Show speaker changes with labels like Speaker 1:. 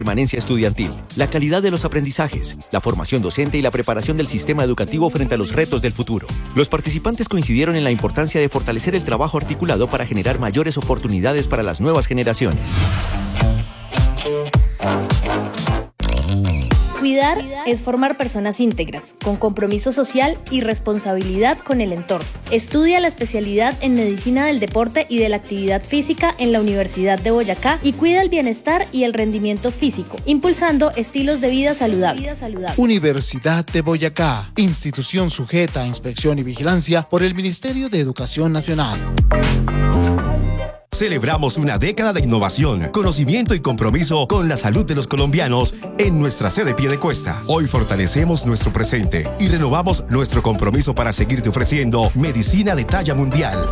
Speaker 1: permanencia estudiantil, la calidad de los aprendizajes, la formación docente y la preparación del sistema educativo frente a los retos del futuro. Los participantes coincidieron en la importancia de fortalecer el trabajo articulado para generar mayores oportunidades para las nuevas generaciones.
Speaker 2: Cuidar es formar personas íntegras, con compromiso social y responsabilidad con el entorno. Estudia la especialidad en Medicina del Deporte y de la Actividad Física en la Universidad de Boyacá y cuida el bienestar y el rendimiento físico, impulsando estilos de vida saludables.
Speaker 3: Universidad de Boyacá, institución sujeta a inspección y vigilancia por el Ministerio de Educación Nacional.
Speaker 4: Celebramos una década de innovación, conocimiento y compromiso con la salud de los colombianos en nuestra sede Piedecuesta. Hoy fortalecemos nuestro presente y renovamos nuestro compromiso para seguirte ofreciendo medicina de talla mundial.